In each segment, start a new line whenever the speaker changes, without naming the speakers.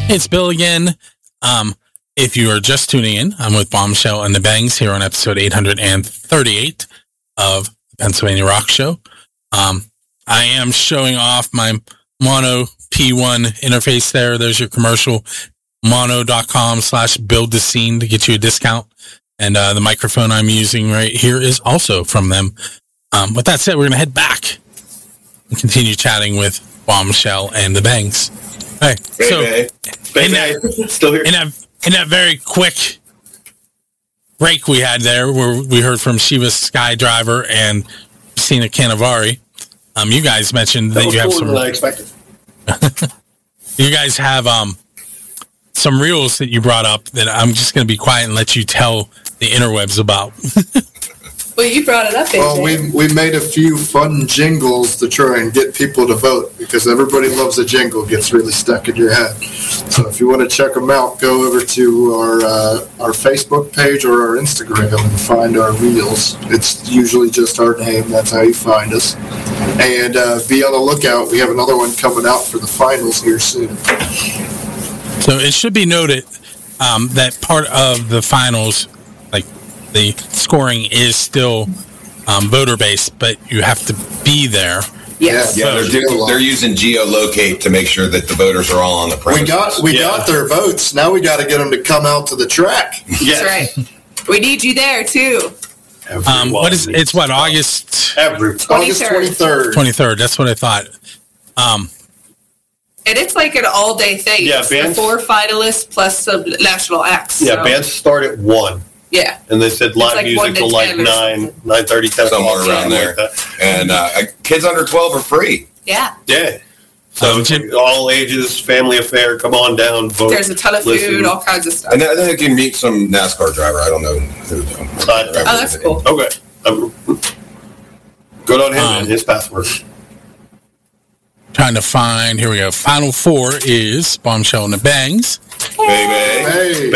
It's Bill again. If you are just tuning in, I'm with Bombshell and the Bangs here on episode 838 of the Pennsylvania Rock Show. I am showing off my Mono P1 interface there. There's your commercial, mono.com/build the scene to get you a discount. And the microphone I'm using right here is also from them. With that said, we're going to head back and continue chatting with Bombshell and the Bangs. Hey,
Still here.
In that very quick break we had there, where we heard from Shiva Skydriver and Christina Canavari, you guys mentioned that you have some.
Than I expected.
You guys have some reels that you brought up that I'm just going to be quiet and let you tell the interwebs about.
Well, you brought it up, AJ.
Well, we made a few fun jingles to try and get people to vote, because everybody loves a jingle. It gets really stuck in your head. So if you want to check them out, go over to our Facebook page or our Instagram and find our reels. It's usually just our name. That's how you find us. And be on the lookout. We have another one coming out for the finals here soon.
So it should be noted that part of the finals, like the scoring, is still voter-based, but you have to be there.
Yes.
Yeah, they're using geolocate to make sure that the voters are all on the premises.
We got their votes. Now we got to get them to come out to the track.
That's right. We need you there, too.
It's August?
August 23rd.
23rd, that's what I thought.
And it's like an all-day thing.
Yeah,
it's the 4 finalists plus some national acts.
Yeah,
so.
bands start at 1.
Yeah.
And they said live
like
music till like 9:30, 10
somewhere around there. And kids under 12 are free.
Yeah.
Yeah. So all ages, family affair, come on down, vote.
There's a ton of food, all kinds of stuff.
And then you can meet some NASCAR driver. I don't know who.
That's cool.
Okay. Good on him and his password.
Trying to find, here we go. Final 4 is Bombshell and the Bangs.
Baby.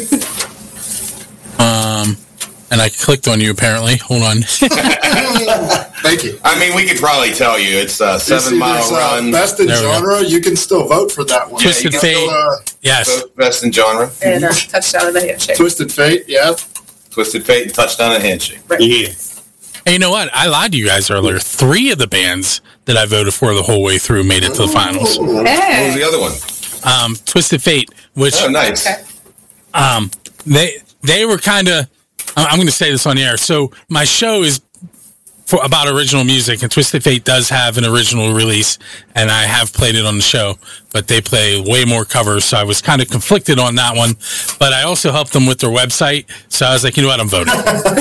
And I clicked on you apparently. Hold on.
Thank you.
I mean, we could probably tell you it's a 7 mile run.
Best in genre. You can still vote for that one.
Twisted Fate. Yes.
Best in genre.
And touchdown and a handshake.
Twisted Fate. Yeah.
Twisted Fate and touchdown and handshake.
Right.
Yeah.
Hey, you know what? I lied to you guys earlier. 3 of the bands that I voted for the whole way through made it to the finals.
Hey.
What was the other one?
Twisted Fate, which
nice.
Okay.
they were kind of. I'm going to say this on the air. So my show is about original music, and Twisted Fate does have an original release, and I have played it on the show, but they play way more covers, so I was kind of conflicted on that one. But I also helped them with their website, so I was like, you know what, I'm voting.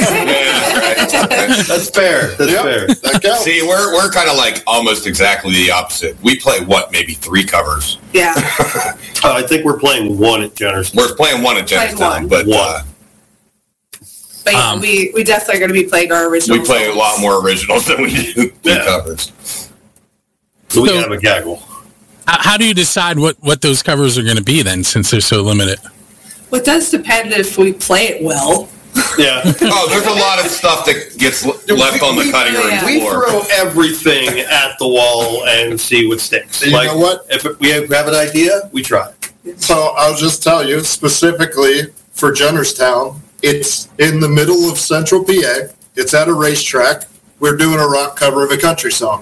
That's fair. Fair.
See, we're kind of like almost exactly the opposite. We play maybe 3 covers.
Yeah.
I think we're playing 1 at Jennerstown.
We're playing 1 at Jennerstown, but
1.
But yeah, we definitely are going to be playing our originals.
We play a lot more originals than we do covers.
So we have a gaggle.
How do you decide what those covers are going to be then, since they're so limited?
Well, it does depend if we play it well.
Yeah.
Oh, there's a lot of stuff that gets left on the cutting room
We
floor.
throw everything at the wall and see what sticks.
You know what?
If we have an idea, we try.
So I'll just tell you, specifically for Jennerstown, it's in the middle of central PA. It's at a racetrack. We're doing a rock cover of a country song.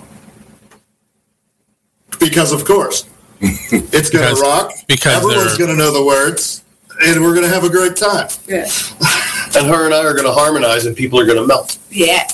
Because, of course, it's going to rock.
Because
everyone's going to know the words, and we're going to have a great time.
Yeah.
And her and I are going to harmonize, and people are going to melt.
Yeah.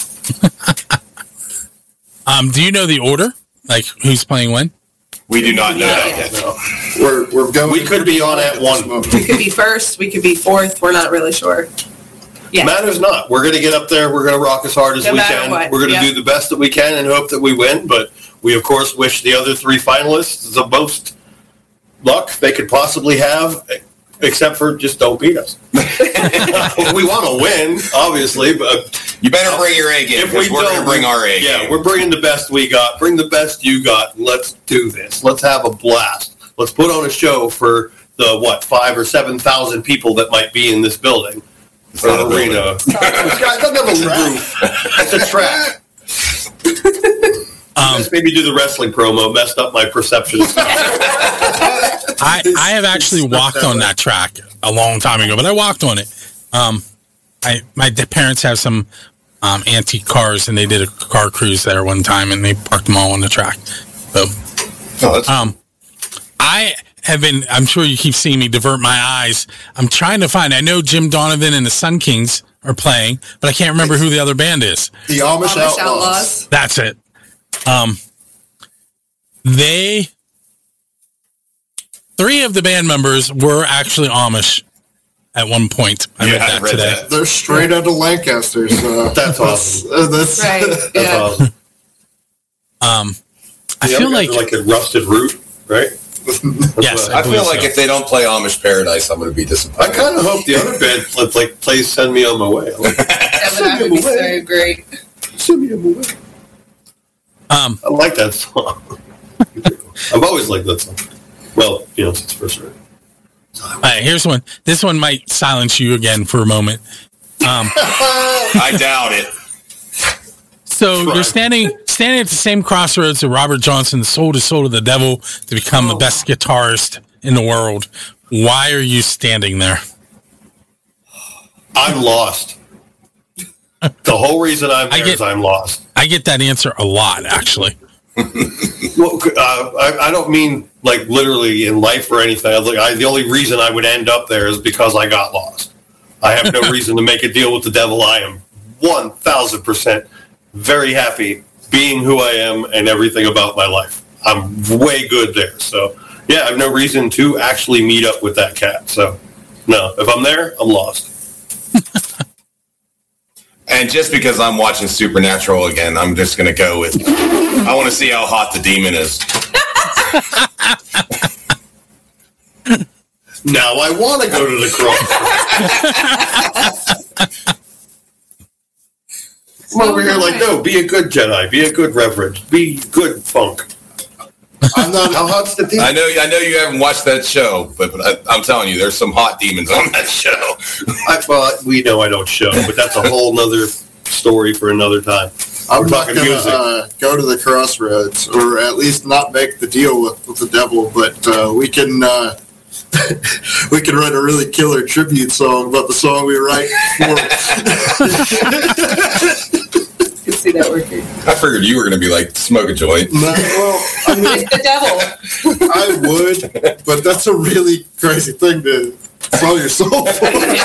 Do you know the order? Like, who's playing when?
We do not know that yet.
No.
We're going.
We could be on at 1.
We could be first. We could be fourth. We're not really sure. Yeah.
Matters not. We're going to get up there. We're going to rock as hard as we can.
What.
We're going to do the best that we can and hope that we win. But we, of course, wish the other 3 finalists the most luck they could possibly have, except for just don't beat us. We want to win, obviously, but
you better bring your A game.
If we
we're going to bring our A game.
Yeah, we're bringing the best we got. Bring the best you got. And let's do this. Let's have a blast. Let's put on a show for the 5,000 or 7,000 people that might be in this building.
It's not an
arena. It doesn't have a roof. It's a track. Just maybe do the wrestling promo. Messed up my perception.
I have actually walked on that track a long time ago, but I walked on it. My parents have some antique cars, and they did a car cruise there one time, and they parked them all on the track. So, I have been. I'm sure you keep seeing me divert my eyes. I'm trying to find. I know Jim Donovan and the Sun Kings are playing, but I can't remember who the other band is.
The Amish Outlaws.
That's it. Three of the band members were actually Amish at one point. I read that today.
They're straight out of Lancaster. So
That's awesome.
That's
Right.
That's
Yeah.
awesome.
I
The
feel
other guys
like
are like a rusted root, right?
yes.
I feel
believe
like
so.
if they don't play Amish Paradise, I'm going to be
I
disappointed.
kind of hope the other band plays "Send Me On My Way." I'm like,
That would be so great.
"Send Me On My Way." I like that song. I've always liked that song. Well, since first read.
All right, here's one. This one might silence you again for a moment.
I doubt it.
So
Right.
you're standing at the same crossroads that Robert Johnson sold his soul to the devil to become the best guitarist in the world. Why are you standing there?
I'm lost. The whole reason I'm there is I'm lost.
I get that answer a lot, actually.
Well, I don't mean like literally in life or anything. The only reason I would end up there is because I got lost. I have no reason to make a deal with the devil. I am 1,000% very happy being who I am and everything about my life. I'm way good there. So, yeah, I have no reason to actually meet up with that cat. So, no, if I'm there, I'm lost.
And just because I'm watching Supernatural again, I'm just going to go with, I want to see how hot the demon is.
Now I want to go to the cross. I'm over here like, no, be a good Jedi, be a good Reverend, be good funk. I'm not. How hot's the demon?
I know you haven't watched that show, but I'm telling you, there's some hot demons on that show.
We know I don't show, but that's a whole nother story for another time.
I'm
We're
not
talking
going
music.
to go to the crossroads, or at least not make the deal with the devil. But we can we can write a really killer tribute song about the song we write for.
You can see that working.
I figured you were going to be like, smoke a joint.
No, well, I mean,
It's the devil.
I would, but that's a really crazy thing to sell your soul for.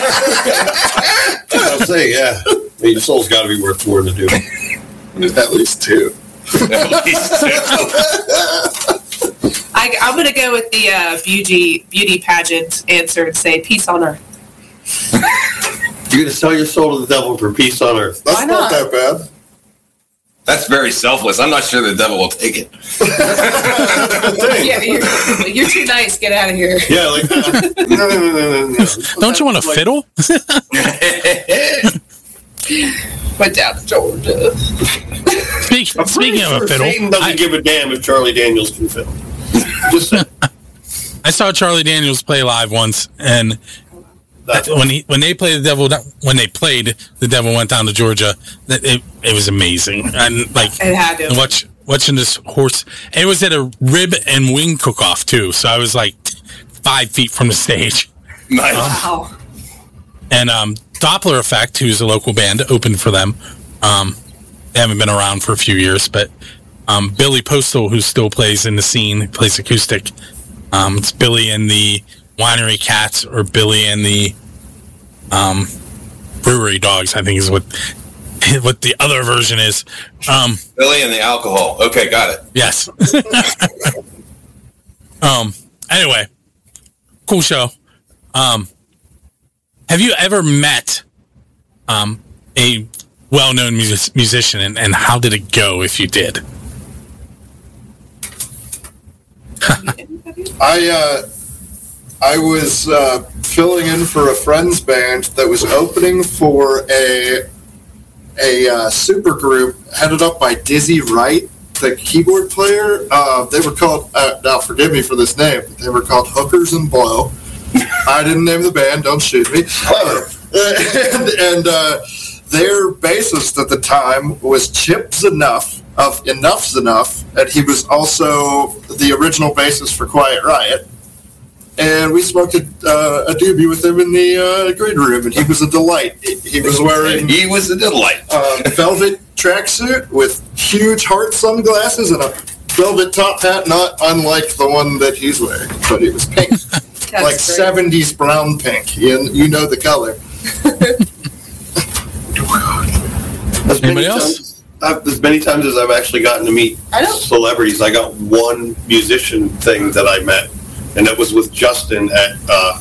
I'll say, yeah. I mean, your soul's got to be worth more than the dude.
At least two.
At least two.
I'm going to go with the beauty pageant answer and say peace on earth.
You're going to sell your soul to the devil for peace on earth.
That's
Why
not
not?
that bad.
That's very selfless. I'm not sure the devil will take it.
Yeah, you're too nice. Get out of here.
Yeah, like, no.
Don't you want a fiddle?
Went down to Georgia.
Speaking of a fiddle,
Satan doesn't give a damn if Charlie Daniels can fiddle. Just saying.
I saw Charlie Daniels play live once, and
That's
when they played the devil went down to Georgia. It was amazing, and like
It had to.
watching this horse. And it was at a rib and wing cook-off too, so I was like 5 feet from the stage.
Nice.
Wow.
And Doppler Effect, who's a local band, opened for them. They haven't been around for a few years, but Billy Postal, who still plays in the scene, plays acoustic. It's Billy and the Winery Cats, or Billy and the Brewery Dogs, I think is what the other version is.
Billy and the alcohol. Okay, got it.
Yes. Anyway, cool show. Have you ever met a well-known musician, and how did it go if you did?
I was filling in for a friend's band that was opening for a super group headed up by Dizzy Wright, the keyboard player. They were called, now forgive me for this name, but they were called Hookers and Blow. I didn't name the band, don't shoot me. and their bassist at the time was Chip Zanoff of Enough's Enough, and he was also the original bassist for Quiet Riot. and we smoked a doobie with him in the green room, and he was a delight. He was wearing
He was a delight.
velvet tracksuit with huge heart sunglasses and a velvet top hat, not unlike the one that he's wearing, but it was pink, like 70s brown pink. You know the color.
Anybody else?
As many times as I've actually gotten to meet celebrities, I got one musician thing that I met, and that was with Justin at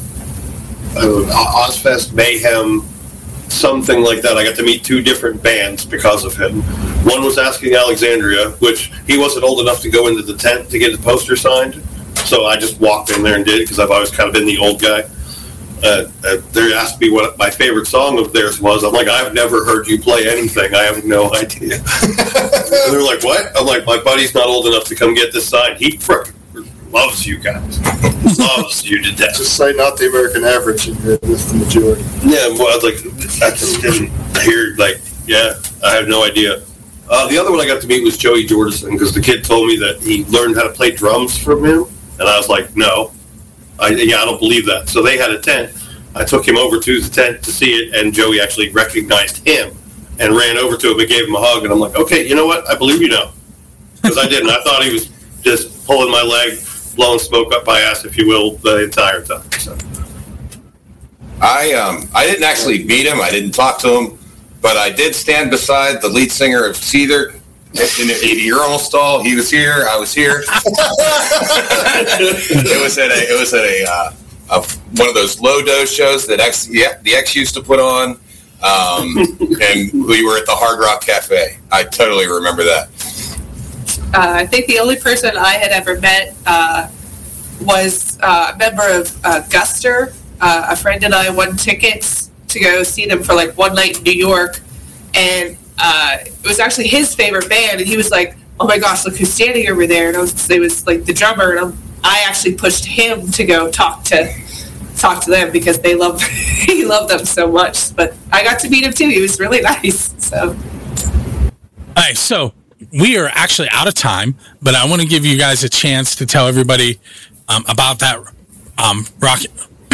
Ozfest Mayhem, something like that. I got to meet two different bands because of him. One was Asking Alexandria, which he wasn't old enough to go into the tent to get his poster signed, so I just walked in there and did it because I've always kind of been the old guy. They asked me what my favorite song of theirs was. I'm like, I've never heard you play anything. I have no idea. And they're like, what? I'm like, my buddy's not old enough to come get this signed. He frickin' loves you guys. Loves you to death.
Just say not the American average and you're with the majority.
Yeah, well, I was like, I just didn't hear, like, yeah, I have no idea. The other one I got to meet was Joey Jordison, because the kid told me that he learned how to play drums from him. And I was like, no. I don't believe that. So they had a tent. I took him over to the tent to see it, and Joey actually recognized him and ran over to him and gave him a hug. And I'm like, okay, you know what? I believe you now. Because I didn't. I thought he was just pulling my leg, blowing smoke up my ass, if you will, the entire time. So.
I didn't actually meet him. I didn't talk to him, but I did stand beside the lead singer of Seether in the urinal stall. He was here. I was here. It was at one of those low dose shows that the X used to put on, and we were at the Hard Rock Cafe. I totally remember that.
I think the only person I had ever met was a member of Guster. A friend and I won tickets to go see them for like one night in New York, and it was actually his favorite band, and he was like, oh my gosh, look who's standing over there. And it was like the drummer, and I actually pushed him to go talk to them because he loved them so much. But I got to meet him too. He was really nice. So.
All right, so we are actually out of time, but I want to give you guys a chance to tell everybody about that rocket.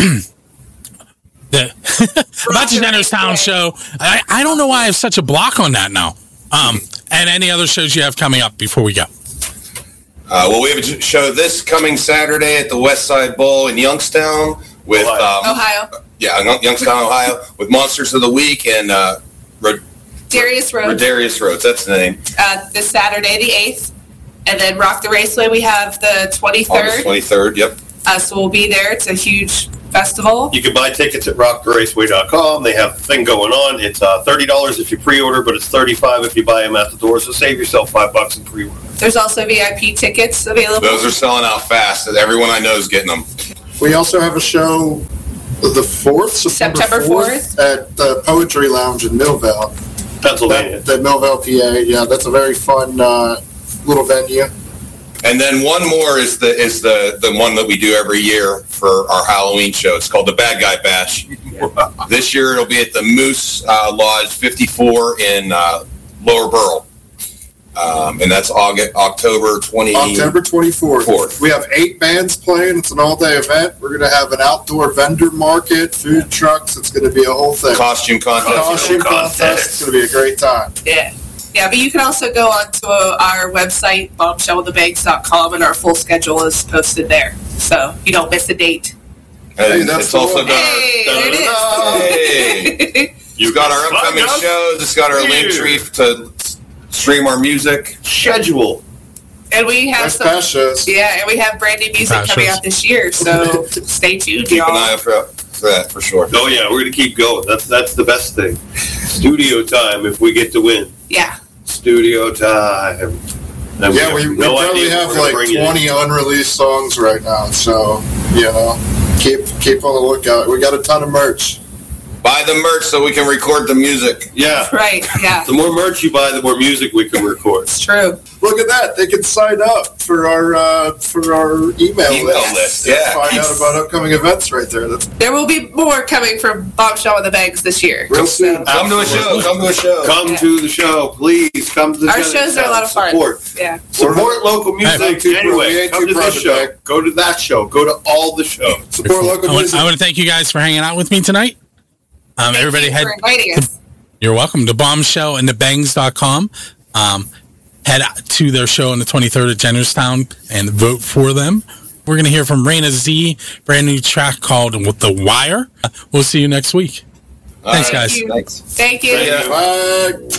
About the Jennerstown show. I don't know why I have such a block on that now. And any other shows you have coming up before we go?
Well, we have a show this coming Saturday at the West Side Bowl in Youngstown with
Ohio.
Youngstown, Ohio, with Monsters of the Week and
Darius Rhodes.
Darius Rhodes, that's the name.
This Saturday, the 8th, and then Rock the Raceway. We have the 23rd.
August 23rd. Yep.
So we'll be there. It's a huge festival.
You can buy tickets at rocktheRaceway.com. They have a thing going on. It's $30 if you pre-order, but it's $35 if you buy them at the door. So save yourself $5 in pre-order.
There's also VIP tickets available.
Those are selling out fast. Everyone I know is getting them.
We also have a show the 4th, September 4th, at the Poetry Lounge in Millvale,
Pennsylvania.
The Millvale, PA. Yeah, that's a very fun little venue.
And then one more is the one that we do every year for our Halloween show. It's called the Bad Guy Bash. This year it'll be at the Moose Lodge 54 in Lower Burl. And that's October
24th. We have 8 bands playing. It's an all-day event. We're going to have an outdoor vendor market, food trucks. It's going to be a whole thing.
Costume contest.
It's going to be a great time.
Yeah. Yeah, but you can also go onto our website, bombshellwiththebanks.com, and our full schedule is posted there. So you don't miss a date.
And it's also got You've got our upcoming shows. It's got our link tree to stream our music.
Schedule.
And we have
some shows.
Yeah, and we have brand new music coming out this year. So stay tuned,
Keep
y'all.
an eye out for that for sure.
Oh yeah, we're gonna keep going. That's the best thing. Studio time if we get to win.
Yeah.
Studio time. And
yeah, we probably have like 20 unreleased songs right now. So keep on the lookout. We got a ton of merch.
Buy the merch so we can record the music.
Yeah.
Right. Yeah.
The more merch you buy, the more music we can record.
It's true.
look at that. They can sign up for our email
list. Yeah.
Find out about upcoming events right there.
There will be more coming from Bombshell and the Bangs this year.
Real soon.
Come to a show. Come to a show.
Come to the show, please. Come to the
Our shows are a lot of fun.
Support.
Yeah.
Support local music.
We
Anyway,
ain't
come
too
to
proud
this
to
show.
beg.
Go to that show. Go to all the shows.
Support local music.
I want to thank you guys for hanging out with me tonight. Everybody
Thank you for inviting us.
You're welcome to bombshellandthebangs.com. Head to their show on the 23rd at Jennerstown and vote for them. We're going to hear from Raina Z, brand new track called The Wire. We'll see you next week. Thanks, guys.
Thank you.
Thank you.
Bye.